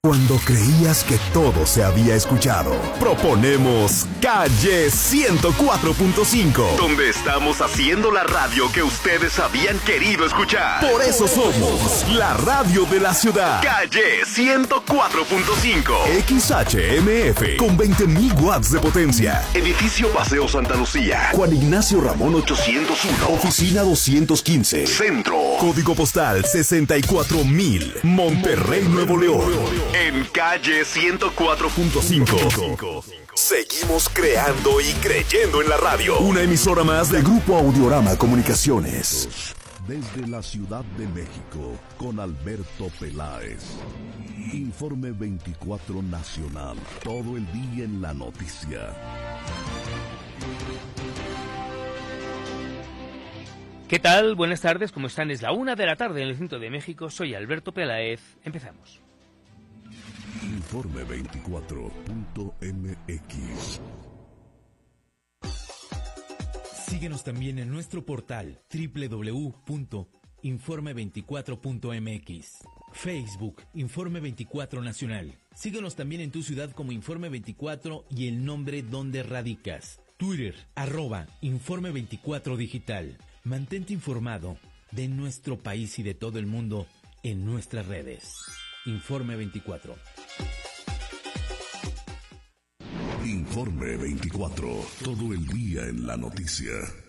Cuando creías que todo se había escuchado, proponemos Calle 104.5, donde estamos haciendo la radio que ustedes habían querido escuchar. Por eso somos la radio de la ciudad. Calle 104.5, XHMF, con 20.000 watts de potencia. Edificio Paseo Santa Lucía, Juan Ignacio Ramón 801, Oficina 215, Centro. Código postal 64,000, Monterrey, Nuevo León. En Calle 104.5. Seguimos creando y creyendo en la radio. Una emisora más del Grupo Audiorama Comunicaciones. Desde la Ciudad de México, con Alberto Peláez. Informe 24 Nacional. Todo el día en la noticia. ¿Qué tal? Buenas tardes, ¿cómo están? Es la 1 de la tarde en el centro de México. Soy Alberto Peláez. Empezamos. Informe 24.mx. Síguenos también en nuestro portal www.informe24.mx. Facebook, Informe 24 Nacional. Síguenos también en tu ciudad como Informe 24 y el nombre donde radicas. Twitter, @Informe 24 Digital. Mantente informado de nuestro país y de todo el mundo en nuestras redes. Informe 24. Informe 24. Todo el día en la noticia.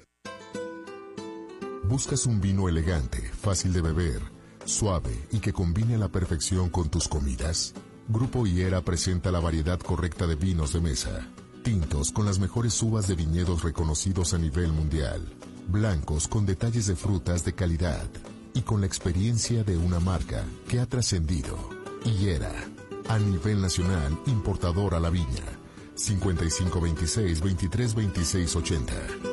¿Buscas un vino elegante, fácil de beber, suave y que combine a la perfección con tus comidas? Grupo Higuera presenta la variedad correcta de vinos de mesa. Tintos con las mejores uvas de viñedos reconocidos a nivel mundial. Blancos con detalles de frutas de calidad. Y con la experiencia de una marca que ha trascendido. Higuera, a nivel nacional, importador a la viña. 5526-232680.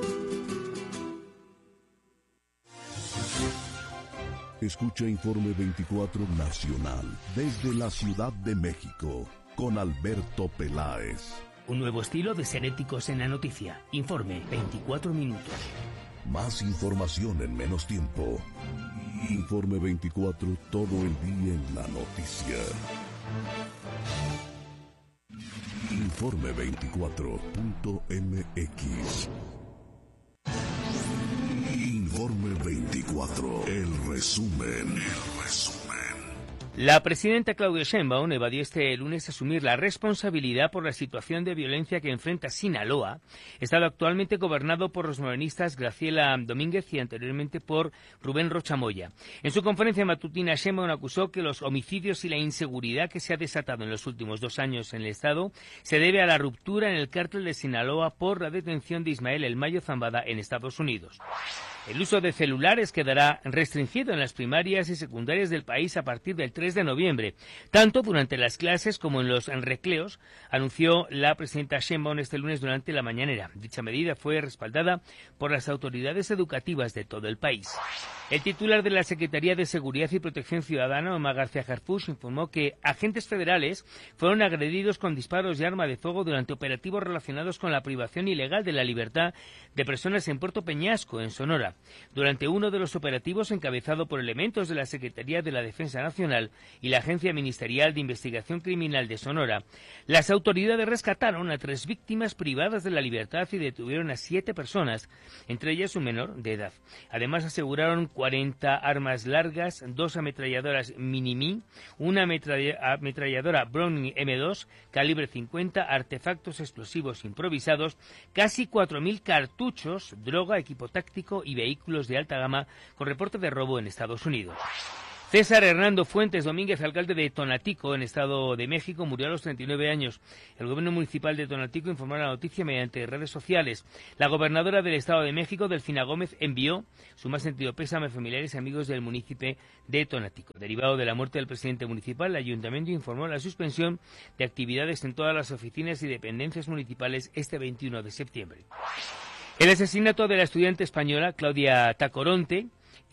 Escucha Informe 24 Nacional desde la Ciudad de México con Alberto Peláez. Un nuevo estilo de ser éticos en la noticia. Informe 24 minutos. Más información en menos tiempo. Informe 24, todo el día en la noticia. Informe 24.mx. Informe 24, el resumen. La presidenta Claudia Sheinbaum evadió este lunes asumir la responsabilidad por la situación de violencia que enfrenta Sinaloa, estado actualmente gobernado por los morenistas Graciela Domínguez y anteriormente por Rubén Rocha Moya. En su conferencia matutina, Sheinbaum acusó que los homicidios y la inseguridad que se ha desatado en los últimos 2 años en el estado se debe a la ruptura en el cártel de Sinaloa por la detención de Ismael El Mayo Zambada en Estados Unidos. El uso de celulares quedará restringido en las primarias y secundarias del país a partir del 3 de noviembre, tanto durante las clases como en los recreos, anunció la presidenta Sheinbaum este lunes durante la mañanera. Dicha medida fue respaldada por las autoridades educativas de todo el país. El titular de la Secretaría de Seguridad y Protección Ciudadana, Omar García Harfuch, informó que agentes federales fueron agredidos con disparos de arma de fuego durante operativos relacionados con la privación ilegal de la libertad de personas en Puerto Peñasco, en Sonora. Durante uno de los operativos encabezado por elementos de la Secretaría de la Defensa Nacional y la Agencia Ministerial de Investigación Criminal de Sonora, las autoridades rescataron a 3 víctimas privadas de la libertad y detuvieron a 7 personas, entre ellas un menor de edad. Además aseguraron 40 armas largas, 2 ametralladoras Minimi, una ametralladora Browning M2, calibre 50, artefactos explosivos improvisados, casi 4.000 cartuchos, droga, equipo táctico y vehículos de alta gama con reporte de robo en Estados Unidos. César Hernando Fuentes Domínguez, alcalde de Tonatico, en Estado de México, murió a los 39 años. El gobierno municipal de Tonatico informó la noticia mediante redes sociales. La gobernadora del Estado de México, Delfina Gómez, envió su más sentido pésame a familiares y amigos del municipio de Tonatico. Derivado de la muerte del presidente municipal, el ayuntamiento informó la suspensión de actividades en todas las oficinas y dependencias municipales este 21 de septiembre. El asesinato de la estudiante española Claudia Tacoronte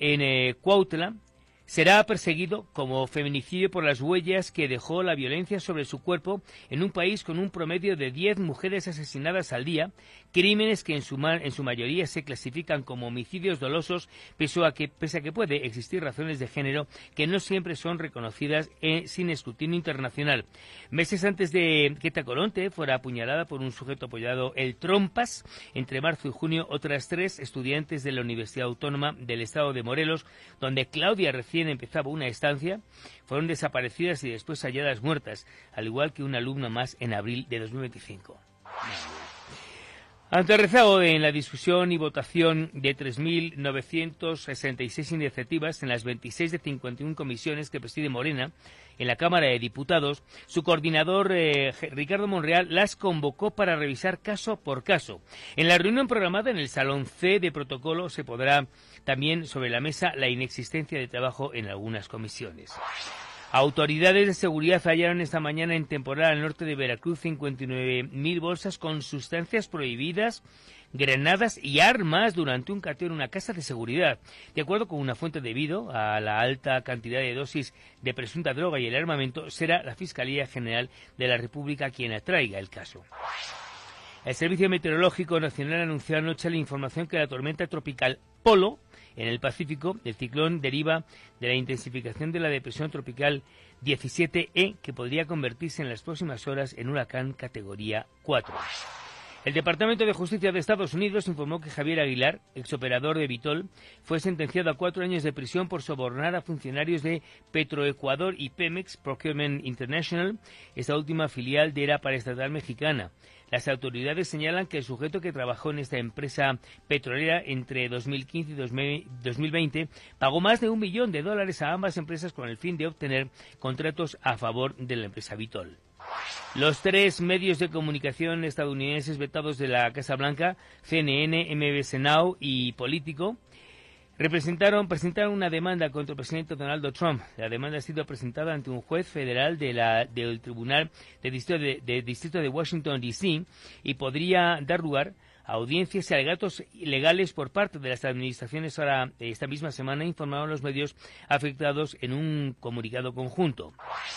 en Cuautla será perseguido como feminicidio por las huellas que dejó la violencia sobre su cuerpo en un país con un promedio de 10 mujeres asesinadas al día, crímenes que en su mayoría se clasifican como homicidios dolosos, pese a que puede existir razones de género que no siempre son reconocidas sin escrutinio internacional. Meses antes de que Tacoronte fuera apuñalada por un sujeto apoyado el Trompas, entre marzo y junio, otras 3 estudiantes de la Universidad Autónoma del Estado de Morelos, donde Claudia recién empezaba una estancia, fueron desaparecidas y después halladas muertas, al igual que una alumna más en abril de 2025. Ante el rezago en la discusión y votación de 3.966 iniciativas en las 26 de 51 comisiones que preside Morena en la Cámara de Diputados, su coordinador Ricardo Monreal las convocó para revisar caso por caso. En la reunión programada en el Salón C de Protocolo se podrá también sobre la mesa la inexistencia de trabajo en algunas comisiones. Autoridades de seguridad hallaron esta mañana en temporal al norte de Veracruz 59.000 bolsas con sustancias prohibidas, granadas y armas durante un cateo en una casa de seguridad. De acuerdo con una fuente, debido a la alta cantidad de dosis de presunta droga y el armamento, será la Fiscalía General de la República quien atraiga el caso. El Servicio Meteorológico Nacional anunció anoche la información que la tormenta tropical Polo en el Pacífico, el ciclón deriva de la intensificación de la depresión tropical 17E, que podría convertirse en las próximas horas en huracán categoría 4. El Departamento de Justicia de Estados Unidos informó que Javier Aguilar, exoperador de Vitol, fue sentenciado a 4 años de prisión por sobornar a funcionarios de Petroecuador y Pemex Procurement International, esta última filial de la paraestatal mexicana. Las autoridades señalan que el sujeto que trabajó en esta empresa petrolera entre 2015 y 2020 pagó más de $1 millón a ambas empresas con el fin de obtener contratos a favor de la empresa Vitol. Los 3 medios de comunicación estadounidenses vetados de la Casa Blanca, CNN, MBC Now y Político, presentaron una demanda contra el presidente Donald Trump. La demanda ha sido presentada ante un juez federal del Tribunal de Distrito de Washington, D.C. y podría dar lugar a audiencias y alegatos legales por parte de las administraciones. Ahora, esta misma semana, informaron los medios afectados en un comunicado conjunto.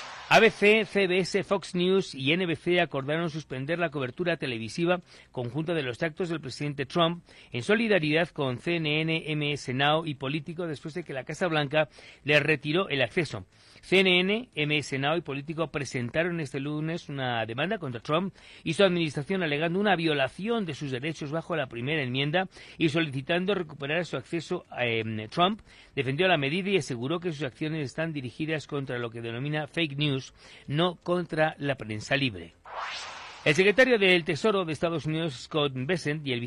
ABC, CBS, Fox News y NBC acordaron suspender la cobertura televisiva conjunta de los actos del presidente Trump en solidaridad con CNN, MS Now y Político después de que la Casa Blanca le retiró el acceso. CNN, MS Now y Político presentaron este lunes una demanda contra Trump y su administración alegando una violación de sus derechos bajo la primera enmienda y solicitando recuperar su acceso. Trump defendió la medida y aseguró que sus acciones están dirigidas contra lo que denomina fake news, no contra la prensa libre. El secretario del Tesoro de Estados Unidos, Scott Bessent, y el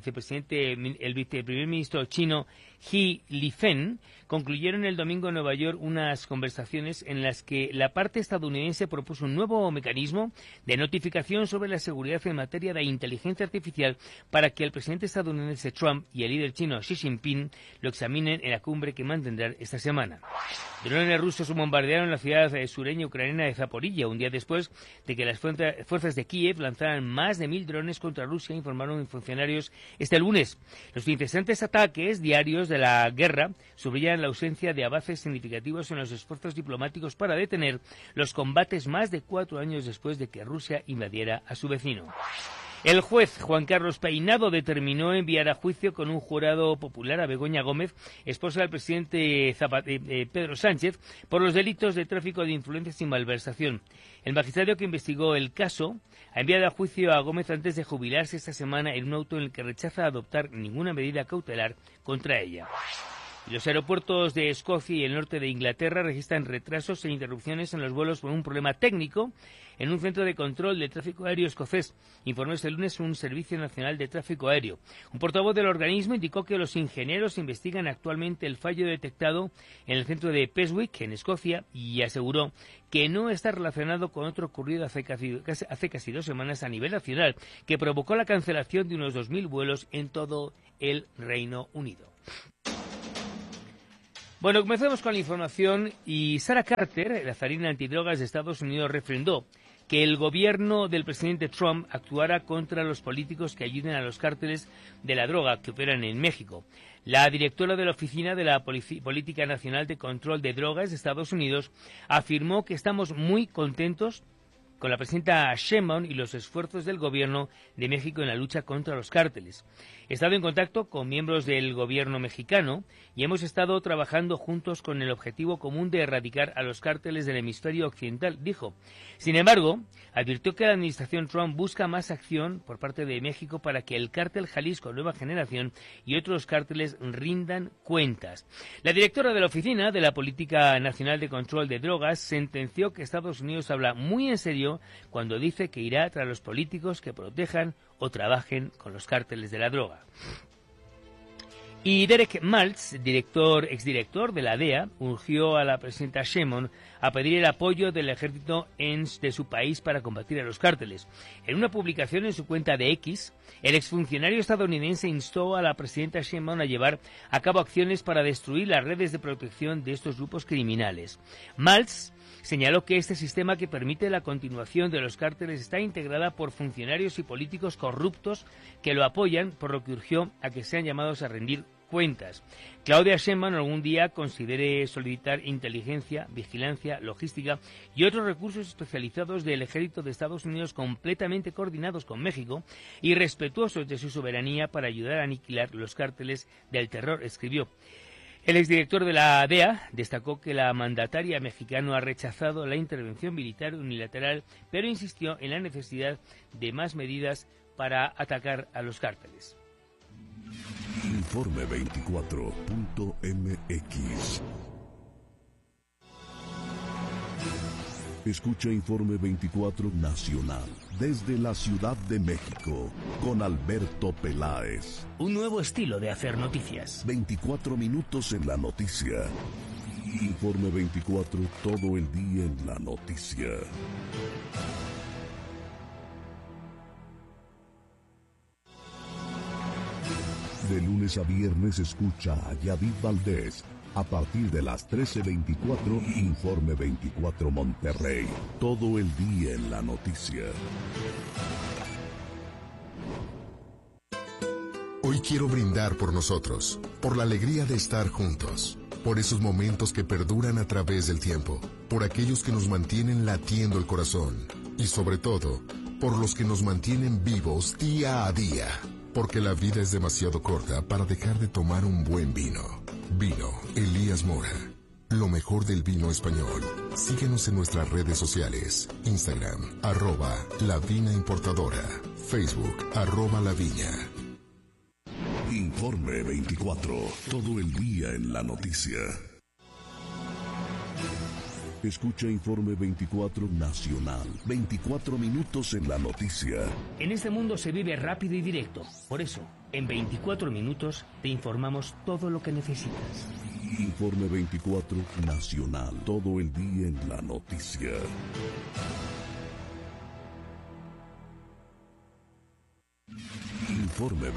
viceprimer ministro chino, He Lifeng, concluyeron el domingo en Nueva York unas conversaciones en las que la parte estadounidense propuso un nuevo mecanismo de notificación sobre la seguridad en materia de inteligencia artificial para que el presidente estadounidense Trump y el líder chino Xi Jinping lo examinen en la cumbre que mantendrán esta semana. Drones rusos bombardearon la ciudad sureña ucraniana de Zaporilla un día después de que las fuerzas de Kiev lanzaran más de 1.000 drones contra Rusia, informaron funcionarios este lunes. Los incesantes ataques diarios de la guerra subrayan la ausencia de avances significativos en los esfuerzos diplomáticos para detener los combates más de 4 años después de que Rusia invadiera a su vecino. El juez Juan Carlos Peinado determinó enviar a juicio con un jurado popular a Begoña Gómez, esposa del presidente Pedro Sánchez, por los delitos de tráfico de influencias y malversación. El magistrado que investigó el caso ha enviado a juicio a Gómez antes de jubilarse esta semana en un auto en el que rechaza adoptar ninguna medida cautelar contra ella. Los aeropuertos de Escocia y el norte de Inglaterra registran retrasos e interrupciones en los vuelos por un problema técnico en un centro de control de tráfico aéreo escocés, informó este lunes un Servicio Nacional de Tráfico Aéreo. Un portavoz del organismo indicó que los ingenieros investigan actualmente el fallo detectado en el centro de Peswick, en Escocia, y aseguró que no está relacionado con otro ocurrido hace casi 2 semanas a nivel nacional, que provocó la cancelación de unos 2.000 vuelos en todo el Reino Unido. Bueno, comencemos con la información y Sarah Carter, la zarina antidrogas de Estados Unidos, refrendó que el gobierno del presidente Trump actuara contra los políticos que ayuden a los cárteles de la droga que operan en México. La directora de la Oficina de la Política Nacional de Control de Drogas de Estados Unidos afirmó que estamos muy contentos con la presidenta Sheinbaum y los esfuerzos del gobierno de México en la lucha contra los cárteles. He estado en contacto con miembros del gobierno mexicano y hemos estado trabajando juntos con el objetivo común de erradicar a los cárteles del hemisferio occidental, dijo. Sin embargo, advirtió que la administración Trump busca más acción por parte de México para que el cártel Jalisco Nueva Generación y otros cárteles rindan cuentas. La directora de la Oficina de la Política Nacional de Control de Drogas sentenció que Estados Unidos habla muy en serio cuando dice que irá tras los políticos que protejan o trabajen con los cárteles de la droga. Y Derek Maltz, exdirector de la DEA, urgió a la presidenta Sheinbaum a pedir el apoyo del ejército de su país para combatir a los cárteles. En una publicación en su cuenta de X, el exfuncionario estadounidense instó a la presidenta Sheinbaum a llevar a cabo acciones para destruir las redes de protección de estos grupos criminales. Maltz señaló que este sistema que permite la continuación de los cárteles está integrada por funcionarios y políticos corruptos que lo apoyan, por lo que urgió a que sean llamados a rendir cuentas. Claudia Sheinbaum algún día considere solicitar inteligencia, vigilancia, logística y otros recursos especializados del ejército de Estados Unidos completamente coordinados con México y respetuosos de su soberanía para ayudar a aniquilar los cárteles del terror, escribió. El exdirector de la DEA destacó que la mandataria mexicana ha rechazado la intervención militar unilateral, pero insistió en la necesidad de más medidas para atacar a los cárteles. Informe 24.mx. Escucha Informe 24 Nacional desde la Ciudad de México con Alberto Peláez. Un nuevo estilo de hacer noticias. 24 minutos en la noticia. Informe 24 todo el día en la noticia. De lunes a viernes escucha a Yadid Valdés. A partir de las 13:24, Informe 24 Monterrey. Todo el día en la noticia. Hoy quiero brindar por nosotros, por la alegría de estar juntos, por esos momentos que perduran a través del tiempo, por aquellos que nos mantienen latiendo el corazón y sobre todo, por los que nos mantienen vivos día a día, porque la vida es demasiado corta para dejar de tomar un buen vino. Vino Elías Mora, lo mejor del vino español. Síguenos en nuestras redes sociales, Instagram, @lavinaimportadora, Facebook, @laviña. Informe 24, todo el día en la noticia. Escucha Informe 24 Nacional, 24 minutos en la noticia. En este mundo se vive rápido y directo. Por eso, en 24 minutos te informamos todo lo que necesitas. Informe 24 Nacional, todo el día en la noticia. Informe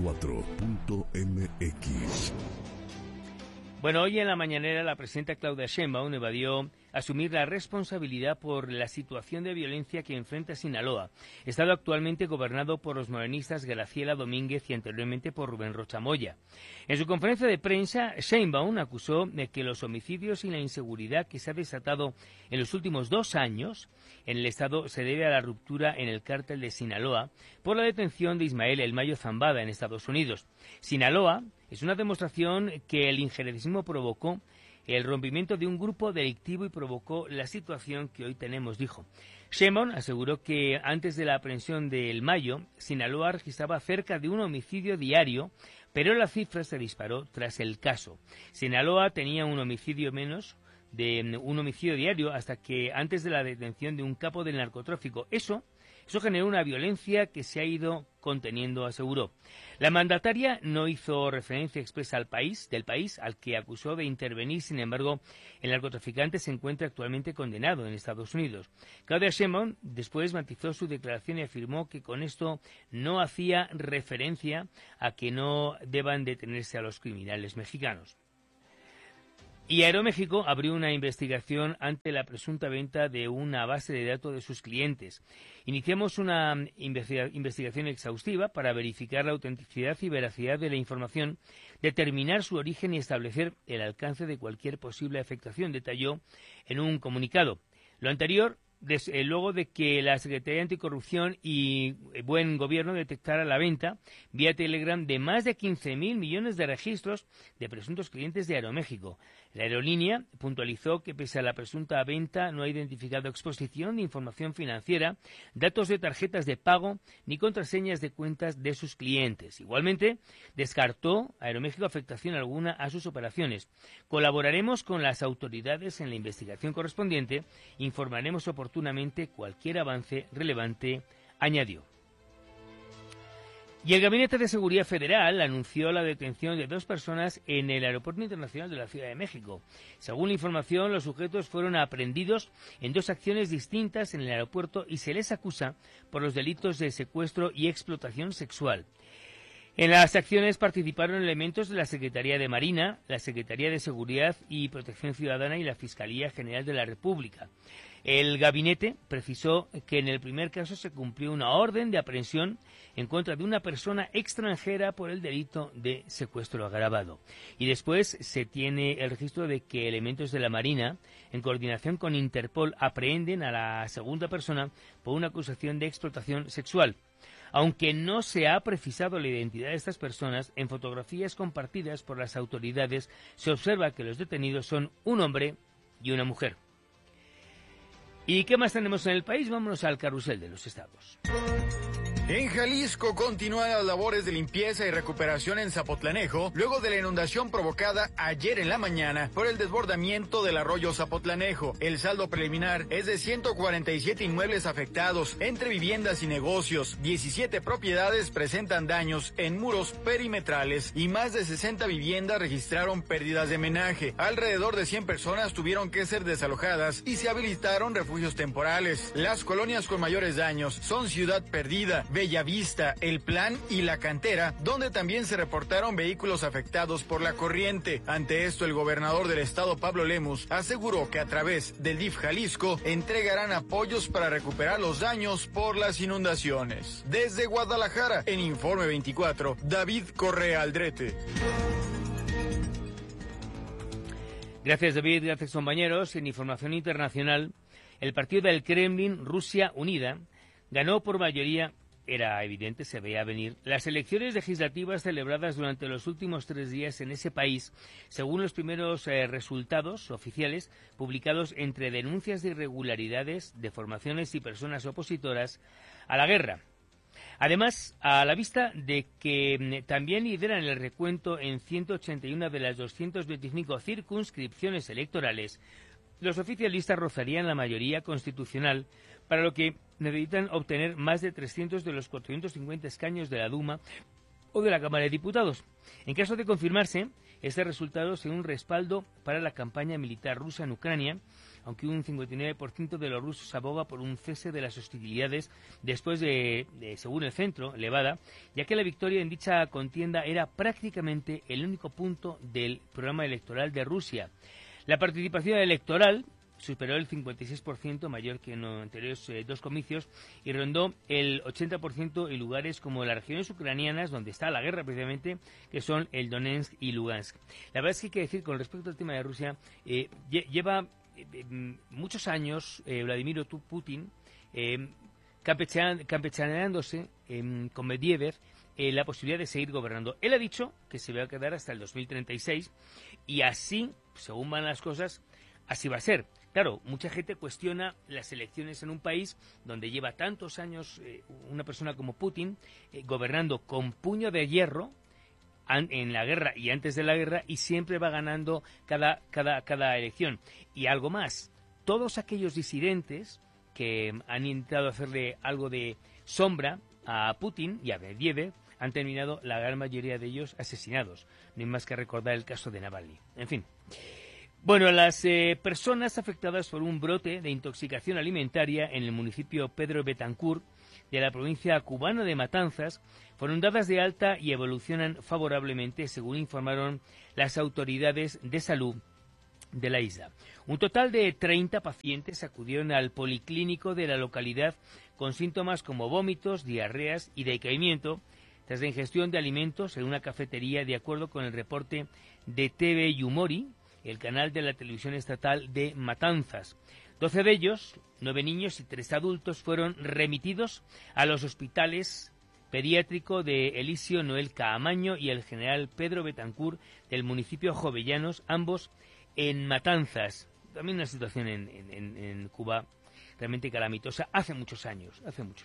24.mx. Bueno, hoy en la mañanera la presidenta Claudia Sheinbaum evadió asumir la responsabilidad por la situación de violencia que enfrenta Sinaloa, estado actualmente gobernado por los morenistas Graciela Domínguez y anteriormente por Rubén Rocha Moya. En su conferencia de prensa, Sheinbaum acusó de que los homicidios y la inseguridad que se ha desatado en los últimos 2 años en el estado se debe a la ruptura en el cártel de Sinaloa por la detención de Ismael El Mayo Zambada en Estados Unidos. Sinaloa es una demostración que el injerencismo provocó el rompimiento de un grupo delictivo y provocó la situación que hoy tenemos, dijo. Sheinbaum aseguró que antes de la aprehensión de El Mayo, Sinaloa registraba cerca de un homicidio diario, pero la cifra se disparó tras el caso. Sinaloa tenía un homicidio diario hasta que antes de la detención de un capo del narcotráfico. Eso generó una violencia que se ha ido conteniendo, aseguró. La mandataria no hizo referencia expresa del país al que acusó de intervenir. Sin embargo, el narcotraficante se encuentra actualmente condenado en Estados Unidos. Claudia Sheinbaum después matizó su declaración y afirmó que con esto no hacía referencia a que no deban detenerse a los criminales mexicanos. Y Aeroméxico abrió una investigación ante la presunta venta de una base de datos de sus clientes. Iniciamos una investigación exhaustiva para verificar la autenticidad y veracidad de la información, determinar su origen y establecer el alcance de cualquier posible afectación, detalló en un comunicado. Lo anterior luego de que la Secretaría de Anticorrupción y Buen Gobierno detectara la venta vía Telegram de más de 15.000 millones de registros de presuntos clientes de Aeroméxico. La aerolínea puntualizó que pese a la presunta venta no ha identificado exposición de información financiera, datos de tarjetas de pago ni contraseñas de cuentas de sus clientes. Igualmente, descartó Aeroméxico afectación alguna a sus operaciones. Colaboraremos con las autoridades en la investigación correspondiente, informaremos oportunamente cualquier avance relevante, añadió. Y el Gabinete de Seguridad Federal anunció la detención de 2 personas en el Aeropuerto Internacional de la Ciudad de México. Según la información, los sujetos fueron aprehendidos en 2 acciones distintas en el aeropuerto y se les acusa por los delitos de secuestro y explotación sexual. En las acciones participaron elementos de la Secretaría de Marina, la Secretaría de Seguridad y Protección Ciudadana y la Fiscalía General de la República. El gabinete precisó que en el primer caso se cumplió una orden de aprehensión en contra de una persona extranjera por el delito de secuestro agravado. Y después se tiene el registro de que elementos de la Marina, en coordinación con Interpol, aprehenden a la segunda persona por una acusación de explotación sexual. Aunque no se ha precisado la identidad de estas personas, en fotografías compartidas por las autoridades se observa que los detenidos son un hombre y una mujer. ¿Y qué más tenemos en el país? Vámonos al carrusel de los estados. En Jalisco continúan las labores de limpieza y recuperación en Zapotlanejo, luego de la inundación provocada ayer en la mañana por el desbordamiento del arroyo Zapotlanejo. El saldo preliminar es de 147 inmuebles afectados, entre viviendas y negocios. 17 propiedades presentan daños en muros perimetrales y más de 60 viviendas registraron pérdidas de menaje. Alrededor de 100 personas tuvieron que ser desalojadas y se habilitaron refugios temporales. Las colonias con mayores daños son Ciudad Perdida, Bellavista, El Plan y La Cantera, donde también se reportaron vehículos afectados por la corriente. Ante esto, el gobernador del estado, Pablo Lemus, aseguró que a través del DIF Jalisco entregarán apoyos para recuperar los daños por las inundaciones. Desde Guadalajara, en Informe 24, David Correa Aldrete. Gracias, David. Gracias, compañeros. En información internacional, el partido del Kremlin, Rusia Unida, ganó por mayoría. Era evidente, se veía venir, las elecciones legislativas celebradas durante los últimos 3 días en ese país, según los primeros resultados oficiales publicados entre denuncias de irregularidades, deformaciones y personas opositoras a la guerra. Además, a la vista de que también lideran el recuento en 181 de las 225 circunscripciones electorales, los oficialistas rozarían la mayoría constitucional, para lo que necesitan obtener más de 300 de los 450 escaños de la Duma o de la Cámara de Diputados. En caso de confirmarse, este resultado será un respaldo para la campaña militar rusa en Ucrania, aunque un 59% de los rusos aboga por un cese de las hostilidades después de, según el Centro, Levada, ya que la victoria en dicha contienda era prácticamente el único punto del programa electoral de Rusia. La participación electoral superó el 56%, mayor que en los anteriores 2 comicios, y rondó el 80% en lugares como las regiones ucranianas, donde está la guerra precisamente, que son el Donetsk y Lugansk. La verdad es que hay que decir, con respecto al tema de Rusia, lleva muchos años Vladimir Putin campechaneándose con Medvedev la posibilidad de seguir gobernando. Él ha dicho que se va a quedar hasta el 2036 y así, según van las cosas, así va a ser. Claro, mucha gente cuestiona las elecciones en un país donde lleva tantos años una persona como Putin gobernando con puño de hierro en la guerra y antes de la guerra, y siempre va ganando cada elección. Y algo más, todos aquellos disidentes que han intentado hacerle algo de sombra a Putin y a Medvedev han terminado, la gran mayoría de ellos, asesinados. No hay más que recordar el caso de Navalny. En fin. Bueno, las personas afectadas por un brote de intoxicación alimentaria en el municipio Pedro Betancur de la provincia cubana de Matanzas fueron dadas de alta y evolucionan favorablemente, según informaron las autoridades de salud de la isla. Un total de 30 pacientes acudieron al policlínico de la localidad con síntomas como vómitos, diarreas y decaimiento tras la ingestión de alimentos en una cafetería, de acuerdo con el reporte de TV Yumori, el canal de la televisión estatal de Matanzas. 12 de ellos, 9 niños y 3 adultos, fueron remitidos a los hospitales pediátrico de Eliseo Noel Caamaño y el General Pedro Betancur del municipio Jovellanos, ambos en Matanzas. También una situación en Cuba realmente calamitosa hace muchos años.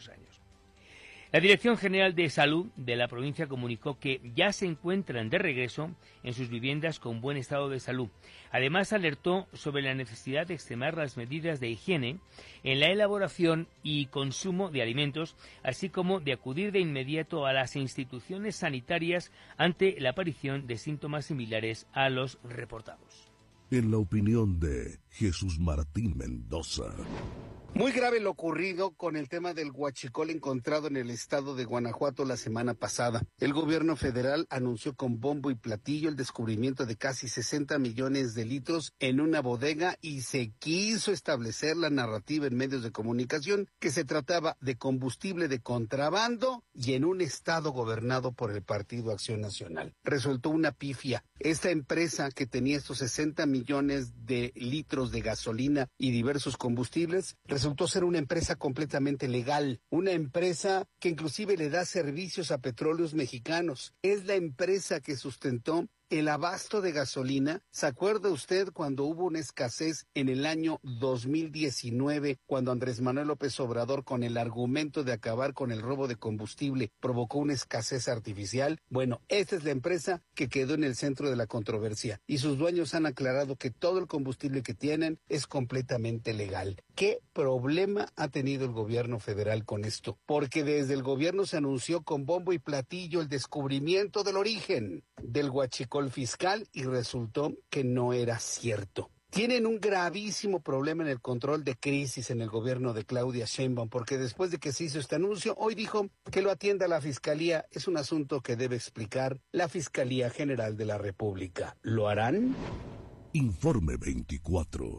La Dirección General de Salud de la provincia comunicó que ya se encuentran de regreso en sus viviendas con buen estado de salud. Además, alertó sobre la necesidad de extremar las medidas de higiene en la elaboración y consumo de alimentos, así como de acudir de inmediato a las instituciones sanitarias ante la aparición de síntomas similares a los reportados. En la opinión de Jesús Martín Mendoza. Muy grave lo ocurrido con el tema del huachicol encontrado en el estado de Guanajuato la semana pasada. El gobierno federal anunció con bombo y platillo el descubrimiento de casi 60 millones de litros en una bodega y se quiso establecer la narrativa en medios de comunicación que se trataba de combustible de contrabando y en un estado gobernado por el Partido Acción Nacional. Resultó una pifia. Esta empresa que tenía estos 60 millones de litros de gasolina y diversos combustibles resultó ser una empresa completamente legal, una empresa que inclusive le da servicios a petróleos mexicanos. Es la empresa que sustentó el abasto de gasolina. ¿Se acuerda usted cuando hubo una escasez en el año 2019, cuando Andrés Manuel López Obrador, con el argumento de acabar con el robo de combustible, provocó una escasez artificial? Bueno, esta es la empresa que quedó en el centro de la controversia y sus dueños han aclarado que todo el combustible que tienen es completamente legal. ¿Qué problema ha tenido el gobierno federal con esto? Porque desde el gobierno se anunció con bombo y platillo el descubrimiento del origen del huachicol fiscal y resultó que no era cierto. Tienen un gravísimo problema en el control de crisis en el gobierno de Claudia Sheinbaum, porque después de que se hizo este anuncio, hoy dijo que lo atienda la Fiscalía. Es un asunto que debe explicar la Fiscalía General de la República. ¿Lo harán? Informe 24.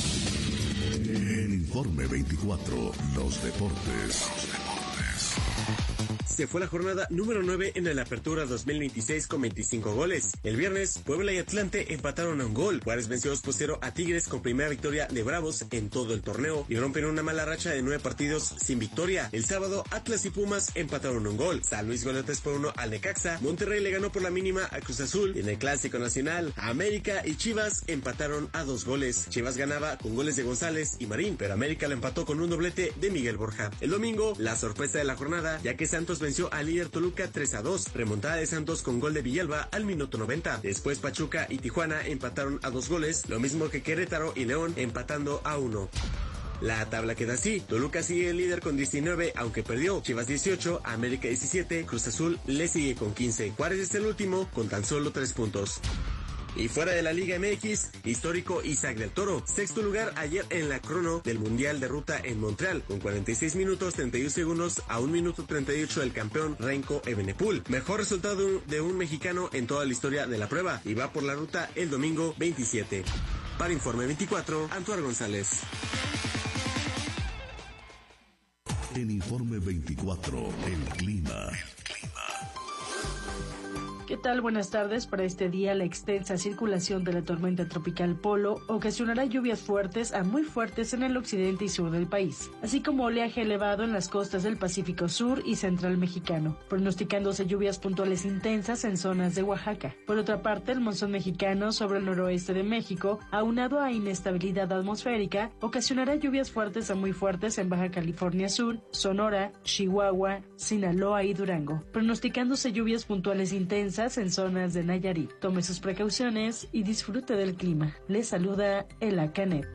En Informe 24, los deportes. Se fue la jornada número 9 en la Apertura 2026 con 25 goles. El viernes, Puebla y Atlante empataron a un gol. Juárez venció 2-0 a Tigres con primera victoria de Bravos en todo el torneo y rompen una mala racha de 9 partidos sin victoria. El sábado, Atlas y Pumas empataron un gol. San Luis goleó 3-1 al Necaxa. Monterrey le ganó por la mínima a Cruz Azul. Y en el Clásico Nacional, América y Chivas empataron a 2 goles. Chivas ganaba con goles de González y Marín, pero América lo empató con un doblete de Miguel Borja. El domingo, la sorpresa de la jornada, ya que Santos venció al líder Toluca 3-2, remontada de Santos con gol de Villalba al minuto 90. Después Pachuca y Tijuana empataron a 2 goles, lo mismo que Querétaro y León empatando a 1. La tabla queda así: Toluca sigue el líder con 19, aunque perdió. Chivas 18, América 17, Cruz Azul le sigue con 15. Juárez es el último con tan solo 3 puntos. Y fuera de la Liga MX, histórico Isaac del Toro, sexto lugar ayer en la crono del Mundial de Ruta en Montreal, con 46 minutos 31 segundos a 1 minuto 38 del campeón Renko Evenepoel. Mejor resultado de un mexicano en toda la historia de la prueba, y va por la ruta el domingo 27. Para Informe 24, Antuar González. En Informe 24, el clima. ¿Qué tal? Buenas tardes. Para este día, la extensa circulación de la tormenta tropical Polo ocasionará lluvias fuertes a muy fuertes en el occidente y sur del país, así como oleaje elevado en las costas del Pacífico Sur y Central mexicano, pronosticándose lluvias puntuales intensas en zonas de Oaxaca. Por otra parte, el monzón mexicano sobre el noroeste de México, aunado a inestabilidad atmosférica, ocasionará lluvias fuertes a muy fuertes en Baja California Sur, Sonora, Chihuahua, Sinaloa y Durango, pronosticándose lluvias puntuales intensas en zonas de Nayarit. Tome sus precauciones y disfrute del clima. Les saluda Ela Canet.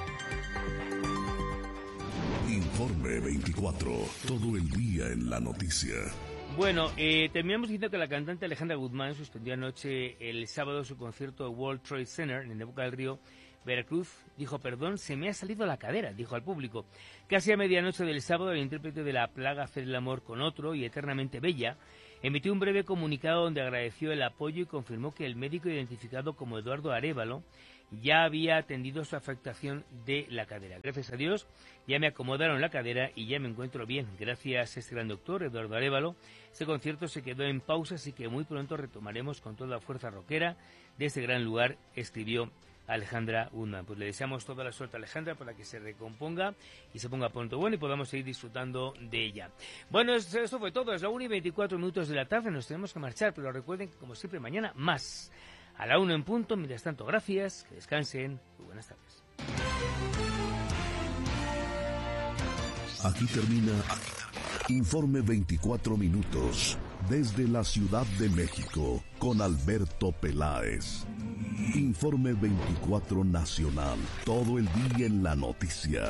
Informe 24, todo el día en la noticia. Bueno, terminamos diciendo que la cantante Alejandra Guzmán suspendió anoche el sábado su concierto de World Trade Center en Boca del Río, Veracruz. Dijo: perdón, se me ha salido la cadera, dijo al público. Casi a medianoche del sábado, el intérprete de La Plaga hacer el amor con otro y Eternamente Bella emitió un breve comunicado donde agradeció el apoyo y confirmó que el médico identificado como Eduardo Arévalo ya había atendido su afectación de la cadera. Gracias a Dios, ya me acomodaron la cadera y ya me encuentro bien. Gracias a este gran doctor, Eduardo Arévalo. Este concierto se quedó en pausa, así que muy pronto retomaremos con toda la fuerza rockera de este gran lugar, escribió Alejandra Guzmán. Pues le deseamos toda la suerte a Alejandra para que se recomponga y se ponga pronto bueno y podamos seguir disfrutando de ella. Bueno, esto fue todo, es la 1:24 de la tarde, nos tenemos que marchar, pero recuerden que como siempre mañana más, a la 1 en punto. Mientras tanto, gracias, que descansen, muy buenas tardes. Aquí termina Informe 24 minutos desde la Ciudad de México con Alberto Peláez. Informe 24 nacional, todo el día en la noticia.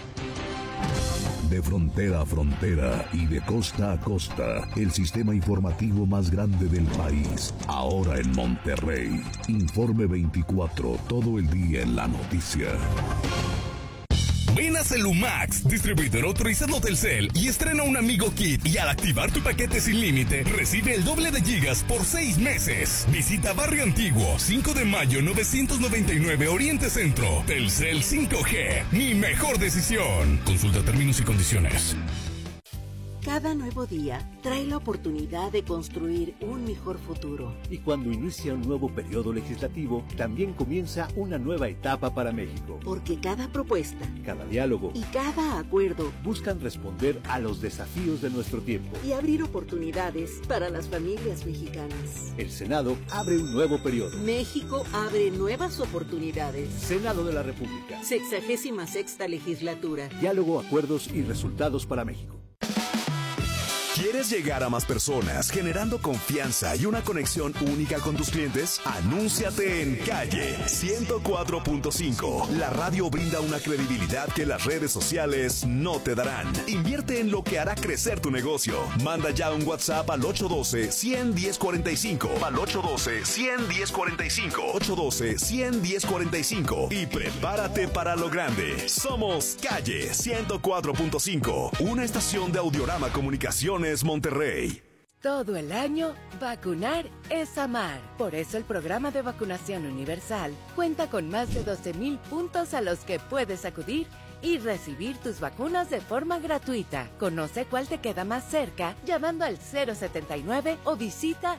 De frontera a frontera y de costa a costa, el sistema informativo más grande del país, ahora en Monterrey. Informe 24, todo el día en la noticia. Ven a Celumax, distribuidor autorizado Telcel, y estrena un Amigo Kit, y al activar tu paquete sin límite, recibe el doble de gigas por 6 meses. Visita Barrio Antiguo, 5 de mayo 999 Oriente Centro. Telcel 5G, mi mejor decisión. Consulta términos y condiciones. Cada nuevo día trae la oportunidad de construir un mejor futuro. Y cuando inicia un nuevo periodo legislativo, también comienza una nueva etapa para México. Porque cada propuesta, cada diálogo y cada acuerdo buscan responder a los desafíos de nuestro tiempo y abrir oportunidades para las familias mexicanas. El Senado abre un nuevo periodo. México abre nuevas oportunidades. Senado de la República. 66ª legislatura. Diálogo, acuerdos y resultados para México. ¿Quieres llegar a más personas generando confianza y una conexión única con tus clientes? Anúnciate en Calle 104.5. La radio brinda una credibilidad que las redes sociales no te darán. Invierte en lo que hará crecer tu negocio. Manda ya un WhatsApp al 812-100-1045. Al 812-100-1045. 812-100-1045. Y prepárate para lo grande. Somos Calle 104.5. Una estación de Audiorama Comunicaciones Monterrey. Todo el año, vacunar es amar. Por eso el programa de vacunación universal cuenta con más de 12,000 puntos a los que puedes acudir y recibir tus vacunas de forma gratuita. Conoce cuál te queda más cerca llamando al 079 o visita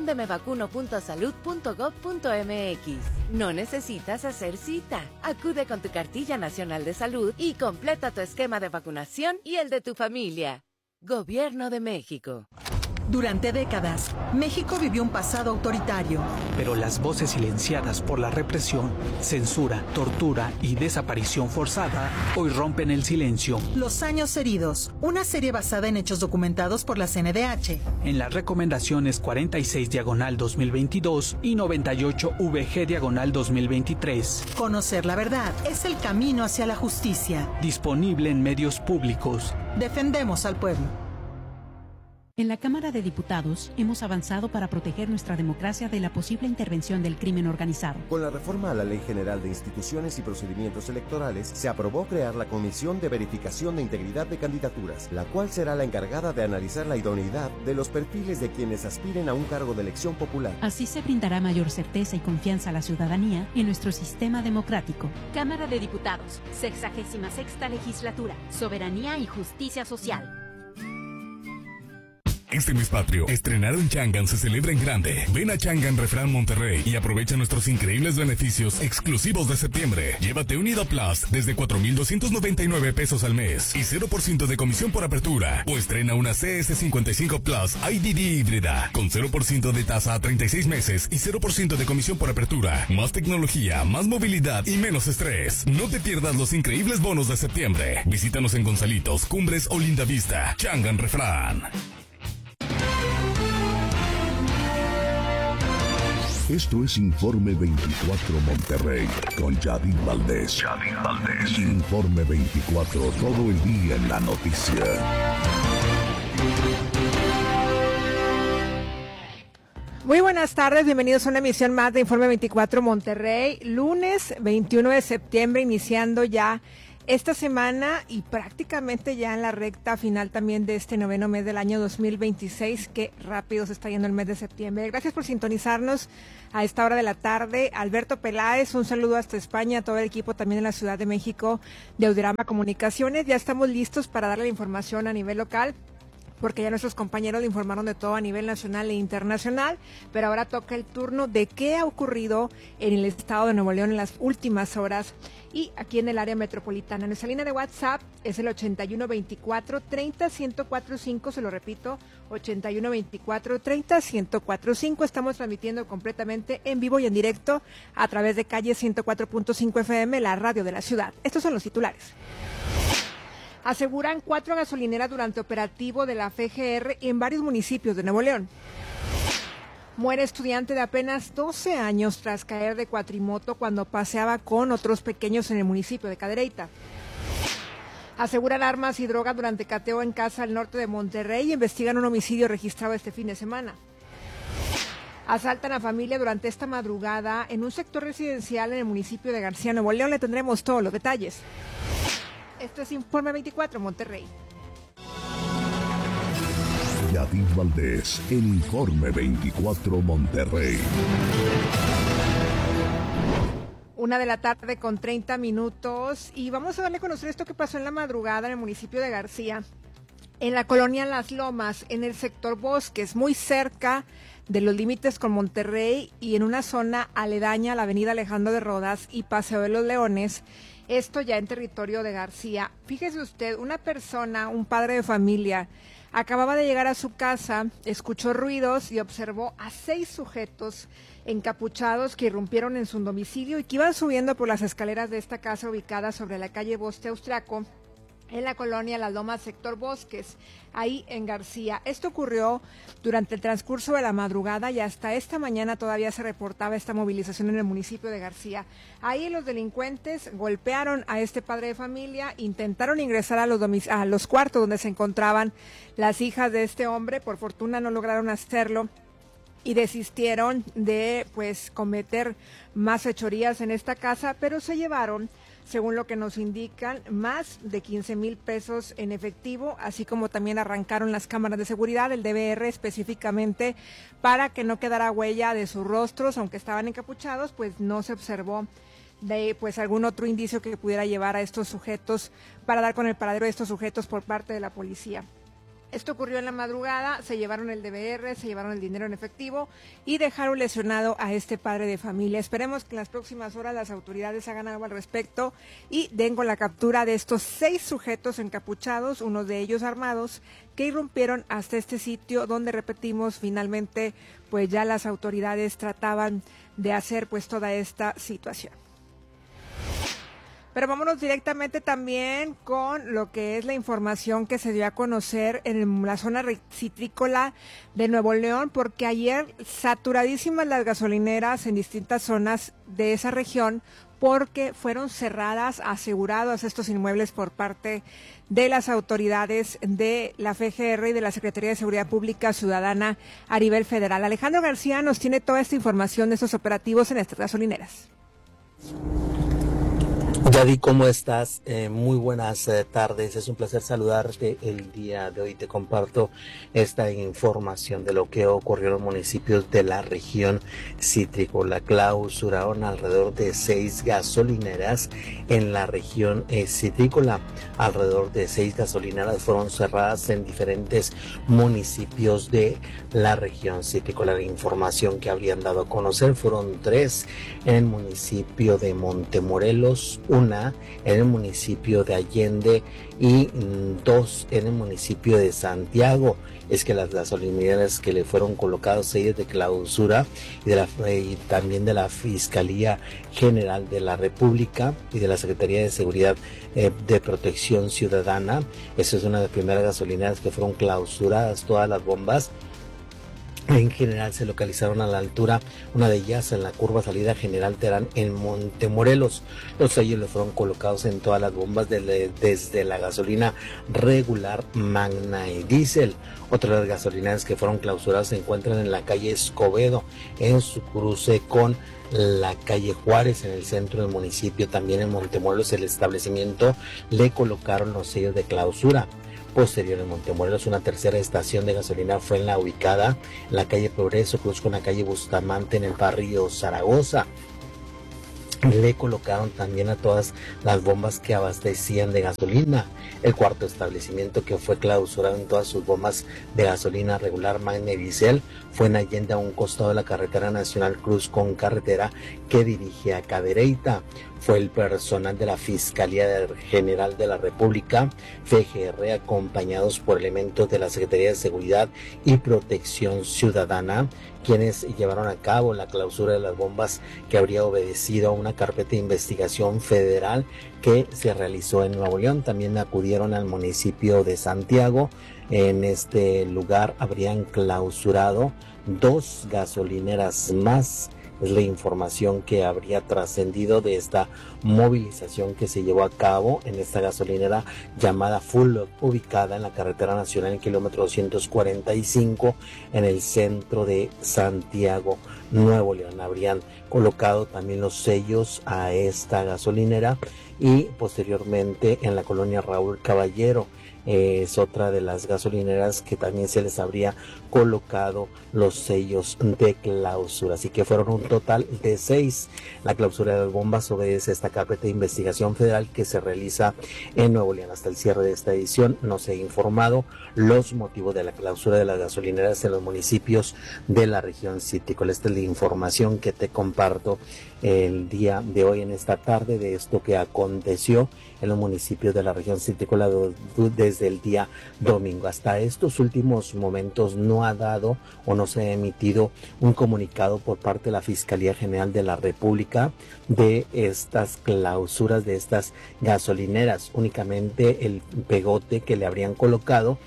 dondemevacuno.salud.gov.mx. No necesitas hacer cita. Acude con tu cartilla nacional de salud y completa tu esquema de vacunación y el de tu familia. Gobierno de México. Durante décadas, México vivió un pasado autoritario. Pero las voces silenciadas por la represión, censura, tortura y desaparición forzada hoy rompen el silencio. Los años heridos, una serie basada en hechos documentados por la CNDH. En las recomendaciones 46/2022 y 98VG/2023. Conocer la verdad es el camino hacia la justicia. Disponible en medios públicos. Defendemos al pueblo. En la Cámara de Diputados hemos avanzado para proteger nuestra democracia de la posible intervención del crimen organizado. Con la reforma a la Ley General de Instituciones y Procedimientos Electorales, se aprobó crear la Comisión de Verificación de Integridad de Candidaturas, la cual será la encargada de analizar la idoneidad de los perfiles de quienes aspiren a un cargo de elección popular. Así se brindará mayor certeza y confianza a la ciudadanía en nuestro sistema democrático. Cámara de Diputados, 66ª Legislatura, Soberanía y Justicia Social. Este mes patrio, estrenar un Changan se celebra en grande. Ven a Changan Refrán Monterrey y aprovecha nuestros increíbles beneficios exclusivos de septiembre. Llévate un IDA Plus desde 4,299 pesos al mes y 0% de comisión por apertura. O estrena una CS55 Plus IDD híbrida con 0% de tasa a 36 meses y 0% de comisión por apertura. Más tecnología, más movilidad y menos estrés. No te pierdas los increíbles bonos de septiembre. Visítanos en Gonzalitos, Cumbres o Lindavista. Changan Refrán. Esto es Informe 24 Monterrey con Yadid Valdés. Informe 24, todo el día en la noticia. Muy buenas tardes, bienvenidos a una emisión más de Informe 24 Monterrey. Lunes 21 de septiembre, iniciando ya esta semana y prácticamente ya en la recta final también de este noveno mes del año 2026, que rápido se está yendo el mes de septiembre. Gracias por sintonizarnos a esta hora de la tarde. Alberto Peláez, un saludo hasta España, a todo el equipo también en la Ciudad de México de Audiorama Comunicaciones. Ya estamos listos para darle la información a nivel local. porque ya nuestros compañeros le informaron de todo a nivel nacional e internacional, pero ahora toca el turno de qué ha ocurrido en el estado de Nuevo León en las últimas horas y aquí en el área metropolitana. Nuestra línea de WhatsApp es el 8124-30-1045, se lo repito, 8124-30-1045. Estamos transmitiendo completamente en vivo y en directo a través de Calle 104.5 FM, la radio de la ciudad. Estos son los titulares. Aseguran 4 gasolineras durante operativo de la FGR en varios municipios de Nuevo León. Muere estudiante de apenas 12 años tras caer de cuatrimoto cuando paseaba con otros pequeños en el municipio de Cadereyta. Aseguran armas y drogas durante cateo en casa al norte de Monterrey y investigan un homicidio registrado este fin de semana. Asaltan a familia durante esta madrugada en un sector residencial en el municipio de García, Nuevo León. Le tendremos todos los detalles. Esto es Informe 24 Monterrey. Yadid Valdés, en Informe 24 Monterrey. 1:30 p.m. y vamos a darle a conocer esto que pasó en la madrugada en el municipio de García, en la colonia Las Lomas, en el sector Bosques, muy cerca de los límites con Monterrey y en una zona aledaña a la avenida Alejandro de Rodas y Paseo de los Leones. Esto ya en territorio de García. Fíjese usted, una persona, un padre de familia, acababa de llegar a su casa, escuchó ruidos y observó a 6 sujetos encapuchados que irrumpieron en su domicilio y que iban subiendo por las escaleras de esta casa ubicada sobre la calle Boste Austriaco, en la colonia Las Lomas, sector Bosques, ahí en García. Esto ocurrió durante el transcurso de la madrugada y hasta esta mañana todavía se reportaba esta movilización en el municipio de García. Ahí los delincuentes golpearon a este padre de familia, intentaron ingresar a los cuartos donde se encontraban las hijas de este hombre, por fortuna no lograron hacerlo y desistieron de cometer más fechorías en esta casa, pero se llevaron, según lo que nos indican, más de 15,000 pesos en efectivo, así como también arrancaron las cámaras de seguridad, el DVR específicamente, para que no quedara huella de sus rostros, aunque estaban encapuchados, pues no se observó de algún otro indicio que pudiera llevar a estos sujetos, para dar con el paradero de estos sujetos por parte de la policía. Esto ocurrió en la madrugada, se llevaron el DVR, se llevaron el dinero en efectivo y dejaron lesionado a este padre de familia. Esperemos que en las próximas horas las autoridades hagan algo al respecto y den con la captura de estos 6 sujetos encapuchados, uno de ellos armados, que irrumpieron hasta este sitio donde, repetimos, finalmente ya las autoridades trataban de hacer toda esta situación. Pero vámonos directamente también con lo que es la información que se dio a conocer en la zona citrícola de Nuevo León, porque ayer saturadísimas las gasolineras en distintas zonas de esa región, porque fueron cerradas, asegurados estos inmuebles por parte de las autoridades de la FGR y de la Secretaría de Seguridad Pública Ciudadana a nivel federal. Alejandro García nos tiene toda esta información de estos operativos en estas gasolineras. Yadi, ¿cómo estás? Muy buenas tardes, es un placer saludarte el día de hoy. Te comparto esta información de lo que ocurrió en los municipios de la región citrícola. Clausuraron alrededor de 6 gasolineras en la región citrícola. Alrededor de 6 gasolineras fueron cerradas en diferentes municipios de la región citrícola. La información que habrían dado a conocer fueron 3 en el municipio de Montemorelos, una en el municipio de Allende y 2 en el municipio de Santiago. Es que las gasolineras que le fueron colocados sellos de clausura y también de la Fiscalía General de la República y de la Secretaría de Seguridad de Protección Ciudadana. Esa es una de las primeras gasolineras que fueron clausuradas, todas las bombas. En general se localizaron a la altura, una de ellas en la curva salida General Terán en Montemorelos. Los sellos le fueron colocados en todas las bombas desde la gasolina regular, magna y diésel. Otras de las gasolineras que fueron clausuradas se encuentran en la calle Escobedo, en su cruce con la calle Juárez, en el centro del municipio. También en Montemorelos el establecimiento le colocaron los sellos de clausura. Posterior en Montemorelos, una tercera estación de gasolina fue ubicada en la calle Progreso, cruz con la calle Bustamante en el barrio Zaragoza. le colocaron también a todas las bombas que abastecían de gasolina. El cuarto establecimiento que fue clausurado en todas sus bombas de gasolina regular, Magna y Diesel, fue en Allende, a un costado de la carretera nacional Cruz con carretera que dirige a Cadereyta. Fue el personal de la Fiscalía General de la República, FGR, acompañados por elementos de la Secretaría de Seguridad y Protección Ciudadana, quienes llevaron a cabo la clausura de las bombas, que habría obedecido a una carpeta de investigación federal que se realizó en Nuevo León. También acudieron al municipio de Santiago. En este lugar habrían clausurado 2 gasolineras más. Es la información que habría trascendido de esta movilización que se llevó a cabo en esta gasolinera llamada Full Lock, ubicada en la carretera nacional en kilómetro 245 en el centro de Santiago, Nuevo León. Habrían colocado también los sellos a esta gasolinera y posteriormente en la colonia Raúl Caballero. Es otra de las gasolineras que también se les habría colocado los sellos de clausura. Así que fueron un total de 6. La clausura de las bombas obedece a esta carpeta de investigación federal que se realiza en Nuevo León. Hasta el cierre de esta edición no se ha informado los motivos de la clausura de las gasolineras en los municipios de la región Cítrico. Esta es la información que te comparto el día de hoy, en esta tarde, de esto que aconteció en los municipios de la región citrícola desde el día domingo. Hasta estos últimos momentos no ha dado o no se ha emitido un comunicado por parte de la Fiscalía General de la República de estas clausuras de estas gasolineras. Únicamente el pegote que le habrían colocado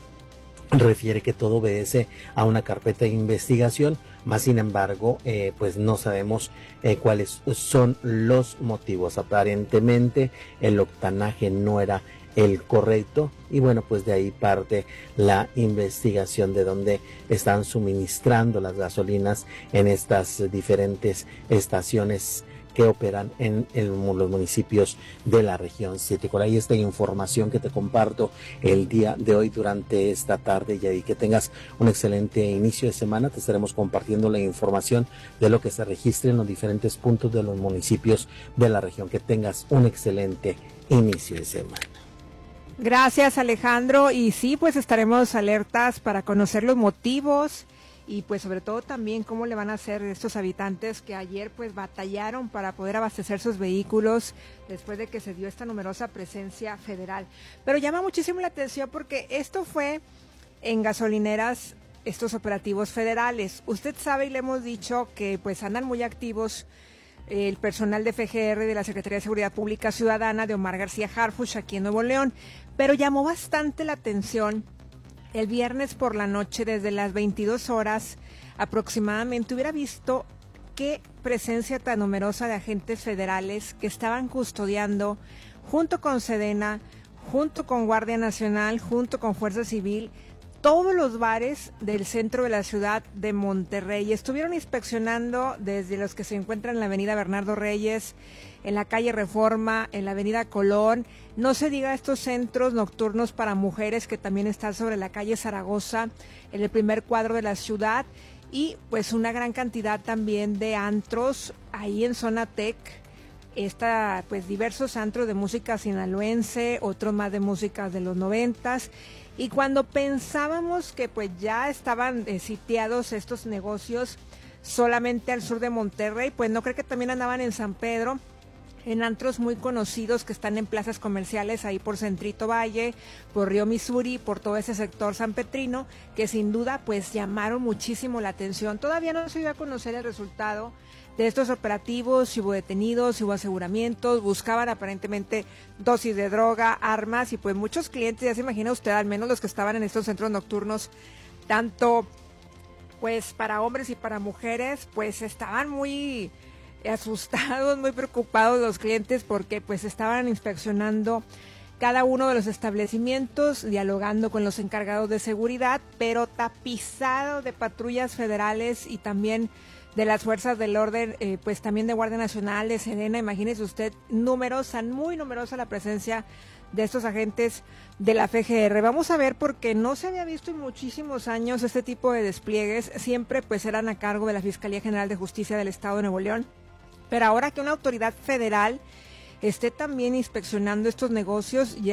refiere que todo obedece a una carpeta de investigación, más sin embargo, pues no sabemos cuáles son los motivos. Aparentemente el octanaje no era el correcto y bueno, pues de ahí parte la investigación de dónde están suministrando las gasolinas en estas diferentes estaciones que operan en los municipios de la región citrícola. Y esta información que te comparto el día de hoy durante esta tarde, y que tengas un excelente inicio de semana. Te estaremos compartiendo la información de lo que se registre en los diferentes puntos de los municipios de la región. Que tengas un excelente inicio de semana. Gracias, Alejandro, y sí, pues estaremos alertas para conocer los motivos y pues sobre todo también cómo le van a hacer estos habitantes que ayer pues batallaron para poder abastecer sus vehículos después de que se dio esta numerosa presencia federal. Pero llama muchísimo la atención porque esto fue en gasolineras, estos operativos federales. Usted sabe y le hemos dicho que pues andan muy activos el personal de FGR de la Secretaría de Seguridad Pública Ciudadana de Omar García Harfuch aquí en Nuevo León, pero llamó bastante la atención el viernes por la noche, desde las 22 horas aproximadamente, hubiera visto qué presencia tan numerosa de agentes federales que estaban custodiando junto con Sedena, junto con Guardia Nacional, junto con Fuerza Civil, todos los bares del centro de la ciudad de Monterrey. Estuvieron inspeccionando desde los que se encuentran en la avenida Bernardo Reyes, en la calle Reforma, en la avenida Colón, no se diga estos centros nocturnos para mujeres que también están sobre la calle Zaragoza, en el primer cuadro de la ciudad, y pues una gran cantidad también de antros ahí en zona Tec. Pues diversos antros de música sinaloense, otros más de música de los 90s. Y cuando pensábamos que pues ya estaban sitiados estos negocios solamente al sur de Monterrey, pues no creo que también andaban en San Pedro, en antros muy conocidos que están en plazas comerciales ahí por Centrito Valle, por Río Missouri, por todo ese sector sanpetrino, que sin duda pues llamaron muchísimo la atención. Todavía no se dio a conocer el resultado de estos operativos, si hubo detenidos, si hubo aseguramientos, buscaban aparentemente dosis de droga, armas, y pues muchos clientes, ya se imagina usted, al menos los que estaban en estos centros nocturnos, tanto pues para hombres y para mujeres, pues estaban muy asustados, muy preocupados los clientes porque pues estaban inspeccionando cada uno de los establecimientos, dialogando con los encargados de seguridad, pero tapizado de patrullas federales y también de las fuerzas del orden, pues también de Guardia Nacional, de Sedena. Imagínese usted, muy numerosa la presencia de estos agentes de la FGR. Vamos a ver, porque no se había visto en muchísimos años este tipo de despliegues, siempre pues eran a cargo de la Fiscalía General de Justicia del Estado de Nuevo León, Pero ahora que una autoridad federal esté también inspeccionando estos negocios, ya